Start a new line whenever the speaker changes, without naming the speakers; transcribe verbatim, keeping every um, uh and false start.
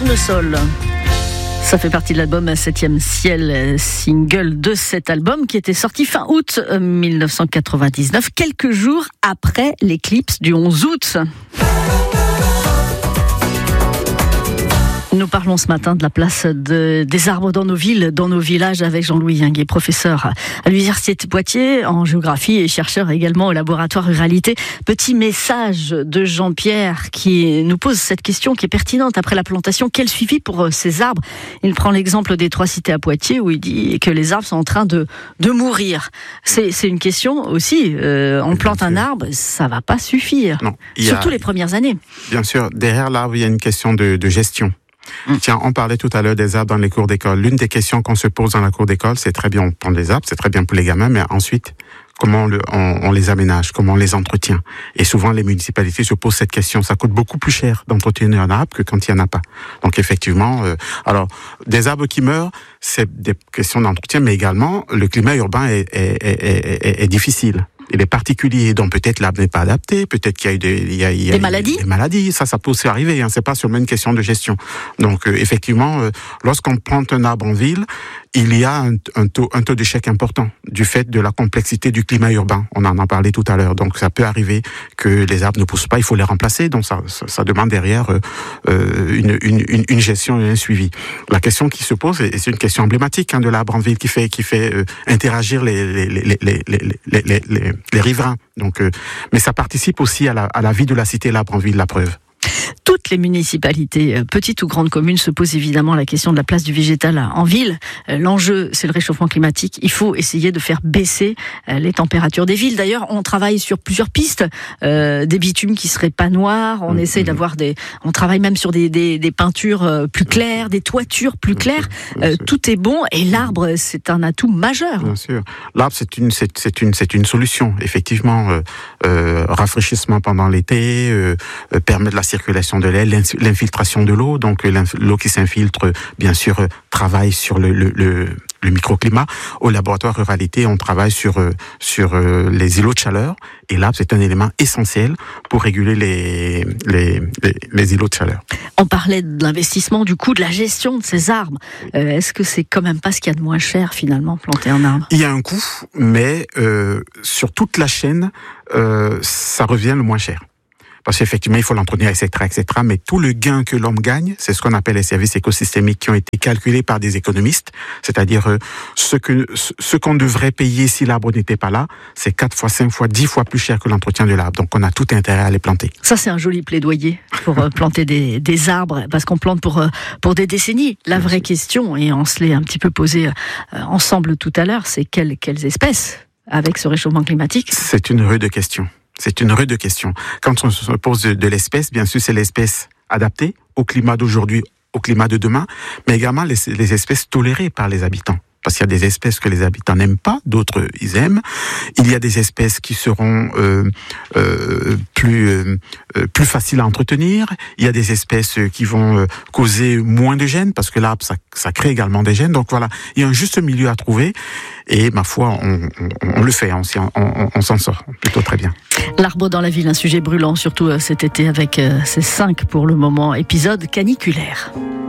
Tournesol. Ça fait partie de l'album Septième Ciel, single de cet album qui était sorti fin août mille neuf cent quatre-vingt-dix-neuf, quelques jours après l'éclipse du onze août. Nous parlons ce matin de la place de, des arbres dans nos villes, dans nos villages, avec Jean-Louis Yinguet, professeur à l'Université de Poitiers en géographie et chercheur également au laboratoire Ruralité. Petit message de Jean-Pierre qui nous pose cette question qui est pertinente après la plantation. Quel suivi pour ces arbres ? Il prend l'exemple des Trois Cités à Poitiers où il dit que les arbres sont en train de, de mourir. C'est, c'est une question aussi. Euh, on plante un arbre, ça va pas suffire.
Non,
surtout
a,
les premières années.
Bien sûr, derrière l'arbre, il y a une question de, de gestion. Mmh. Tiens, on parlait tout à l'heure des arbres dans les cours d'école. L'une des questions qu'on se pose dans la cour d'école, c'est très bien, on prend des arbres, c'est très bien pour les gamins, mais ensuite, comment on, le, on, on les aménage, comment on les entretient. Et souvent, les municipalités se posent cette question. Ça coûte beaucoup plus cher d'entretenir un arbre que quand il n'y en a pas. Donc, effectivement, euh, alors, des arbres qui meurent, c'est des questions d'entretien, mais également, le climat urbain est, est, est, est, est difficile. Il est particulier, donc peut-être l'arbre n'est pas adapté, peut-être qu'il y a eu des, il y a, il y a
des maladies.
Des maladies, ça, ça peut aussi arriver. Hein, c'est pas seulement une question de gestion. Donc, euh, effectivement, euh, lorsqu'on plante un arbre en ville, il y a un, un taux, un taux d'échec important du fait de la complexité du climat urbain. On en a parlé tout à l'heure. Donc, ça peut arriver que les arbres ne poussent pas. Il faut les remplacer. Donc, ça, ça, ça demande derrière euh, une, une, une, une gestion et un suivi. La question qui se pose, et c'est une question emblématique hein, de l'arbre en ville qui fait, qui fait euh, interagir les, les, les, les, les, les, les, les les riverains. Donc, euh, mais ça participe aussi à la, à la vie de la cité l'arbre en ville, la preuve.
Toutes les municipalités, petites ou grandes communes, se posent évidemment la question de la place du végétal en ville. L'enjeu, c'est le réchauffement climatique. Il faut essayer de faire baisser les températures des villes. D'ailleurs, on travaille sur plusieurs pistes. Euh, des bitumes qui seraient pas noirs. On mmh, essaie mmh. d'avoir des... On travaille même sur des, des, des peintures plus claires, des toitures plus claires. Euh, tout est bon. Et l'arbre, c'est un atout majeur.
Bien sûr. L'arbre, c'est une, c'est, c'est une, c'est une solution. Effectivement, euh, euh, rafraîchissement pendant l'été, euh, euh, permet de la circulation de l'air, l'infiltration de l'eau, donc l'eau qui s'infiltre, bien sûr, travaille sur le, le, le, le microclimat. Au laboratoire Ruralité, on travaille sur, sur les îlots de chaleur, et là, c'est un élément essentiel pour réguler les, les, les, les îlots de chaleur.
On parlait de l'investissement, du coût de la gestion de ces arbres. Euh, est-ce que c'est quand même pas ce qu'il y a de moins cher, finalement, planter un arbre ?
Il y a un coût, mais euh, sur toute la chaîne, euh, ça revient le moins cher. Parce qu'effectivement, il faut l'entretenir, et cetera, et cetera. Mais tout le gain que l'homme gagne, c'est ce qu'on appelle les services écosystémiques qui ont été calculés par des économistes. C'est-à-dire, euh, ce que, ce qu'on devrait payer si l'arbre n'était pas là, c'est quatre fois, cinq fois, dix fois plus cher que l'entretien de l'arbre. Donc, on a tout intérêt à les planter.
Ça, c'est un joli plaidoyer pour euh, planter des, des arbres, parce qu'on plante pour, euh, pour des décennies. La vraie Merci. question, et on se l'est un petit peu posé euh, ensemble tout à l'heure, c'est quelles, quelles espèces avec ce réchauffement climatique ?
C'est une rude question. C'est une rude question. Quand on se pose de, de l'espèce, bien sûr, c'est l'espèce adaptée au climat d'aujourd'hui, au climat de demain, mais également les, les espèces tolérées par les habitants. Parce qu'il y a des espèces que les habitants n'aiment pas, d'autres ils aiment. Il y a des espèces qui seront euh, euh, plus euh, plus faciles à entretenir. Il y a des espèces qui vont euh, causer moins de gènes, parce que l'arbre ça, ça crée également des gènes. Donc voilà, il y a un juste milieu à trouver. Et ma foi, on, on, on le fait, on, on, on, on s'en sort plutôt très bien.
L'arbre dans la ville, un sujet brûlant, surtout cet été avec ces cinq pour le moment épisodes caniculaires.